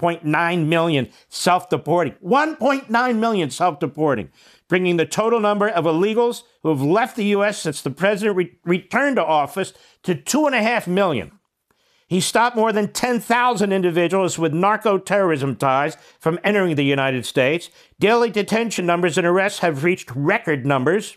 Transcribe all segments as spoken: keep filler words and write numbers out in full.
point nine million self-deporting. one point nine million self-deporting, bringing the total number of illegals who have left the U S since the president re- returned to office to two point five million. He stopped more than ten thousand individuals with narco-terrorism ties from entering the United States. Daily detention numbers and arrests have reached record numbers.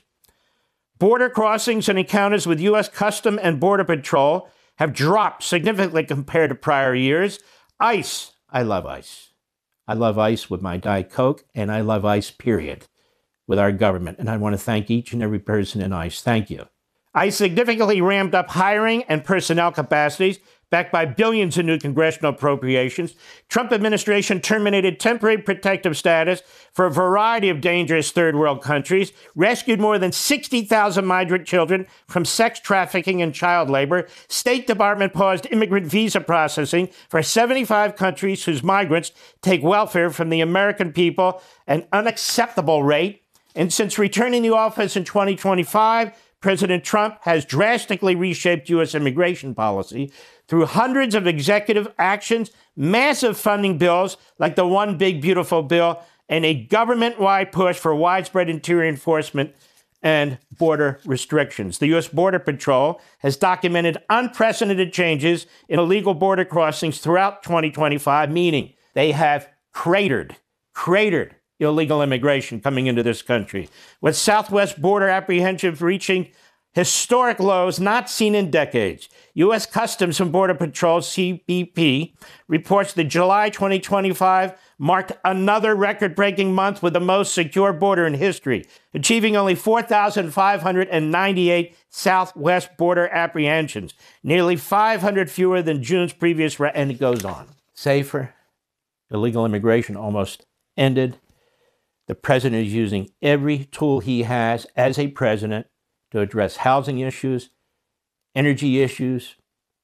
Border crossings and encounters with U S Custom and Border Patrol have dropped significantly compared to prior years. ICE, I love ICE. I love ICE with my Diet Coke, and I love ICE, period, with our government. And I want to thank each and every person in ICE. Thank you. ICE significantly ramped up hiring and personnel capacities, backed by billions in new congressional appropriations. Trump administration terminated temporary protective status for a variety of dangerous third world countries, rescued more than sixty thousand migrant children from sex trafficking and child labor. State Department paused immigrant visa processing for seventy-five countries whose migrants take welfare from the American people, an unacceptable rate. And since returning to office in twenty twenty-five, President Trump has drastically reshaped U S immigration policy through hundreds of executive actions, massive funding bills like the One Big Beautiful Bill, and a government-wide push for widespread interior enforcement and border restrictions. The U S Border Patrol has documented unprecedented changes in illegal border crossings throughout twenty twenty-five, meaning they have cratered, cratered illegal immigration coming into this country, with Southwest border apprehensions reaching historic lows not seen in decades. U S Customs and Border Patrol, C B P, reports that July twenty twenty-five marked another record-breaking month with the most secure border in history, achieving only four thousand five hundred ninety-eight Southwest border apprehensions, nearly five hundred fewer than June's previous, re- and it goes on. Safer, illegal immigration almost ended. The president is using every tool he has as a president to address housing issues, energy issues,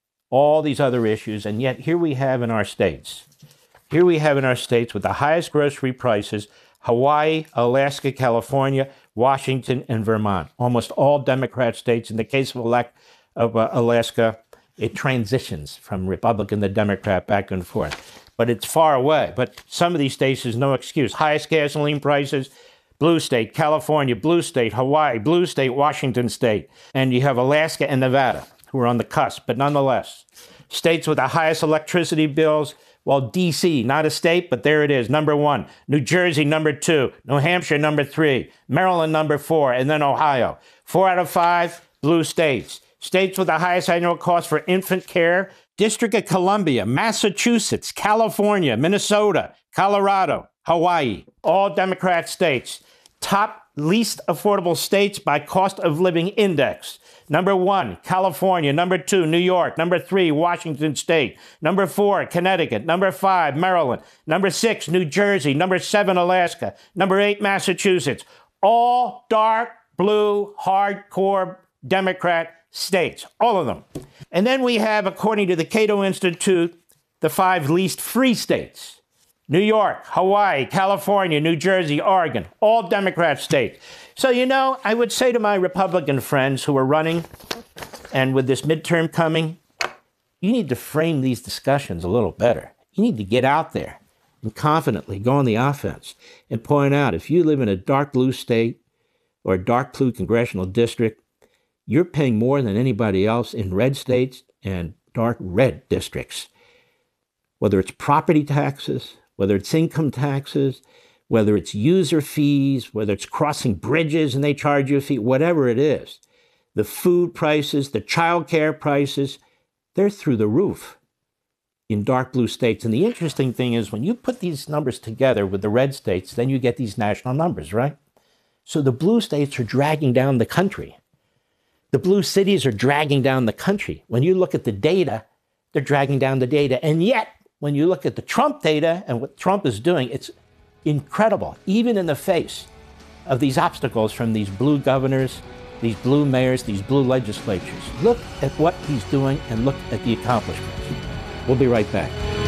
all these other issues. And yet here we have in our states, here we have in our states with the highest grocery prices, Hawaii, Alaska, California, Washington, and Vermont, almost all Democrat states. In the case of, elect, of uh, Alaska, it transitions from Republican to Democrat back and forth. But it's far away. But some of these states, there's no excuse. Highest gasoline prices, blue state, California, blue state, Hawaii, blue state, Washington state. And you have Alaska and Nevada, who are on the cusp. But nonetheless, states with the highest electricity bills, well, D C, not a state, but there it is, number one. New Jersey, number two. New Hampshire, number three. Maryland, number four. And then Ohio. Four out of five blue states. States with the highest annual cost for infant care, District of Columbia, Massachusetts, California, Minnesota, Colorado, Hawaii, all Democrat states. Top least affordable states by cost of living index. Number one, California. Number two, New York. Number three, Washington State. Number four, Connecticut. Number five, Maryland. Number six, New Jersey. Number seven, Alaska. Number eight, Massachusetts. All dark blue, hardcore Democrat states, all of them. And then we have, according to the Cato Institute, the five least free states. New York, Hawaii, California, New Jersey, Oregon, all Democrat states. So, you know, I would say to my Republican friends who are running, and with this midterm coming, you need to frame these discussions a little better. You need to get out there and confidently go on the offense and point out if you live in a dark blue state or a dark blue congressional district, you're paying more than anybody else in red states and dark red districts. Whether it's property taxes, whether it's income taxes, whether it's user fees, whether it's crossing bridges and they charge you a fee, whatever it is, the food prices, the child care prices, they're through the roof in dark blue states. And the interesting thing is when you put these numbers together with the red states, then you get these national numbers, right? So the blue states are dragging down the country. The blue cities are dragging down the country. When you look at the data, they're dragging down the data. And yet, when you look at the Trump data and what Trump is doing, it's incredible, even in the face of these obstacles from these blue governors, these blue mayors, these blue legislatures. Look at what he's doing and look at the accomplishments. We'll be right back.